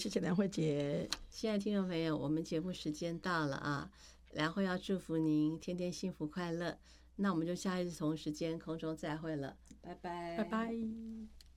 谢谢梁慧姐。 亲爱的听众朋友，我们节目时间到了啊，梁慧要祝福您天天幸福快乐。那我们就下一次同时间空中再会了，拜拜， 拜拜。